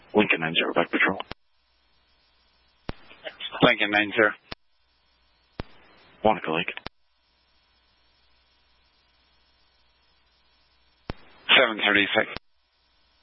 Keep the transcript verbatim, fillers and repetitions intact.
Lincoln nine zero, back patrol. Lincoln nine zero. Wanaka Lake. seven thirty-six.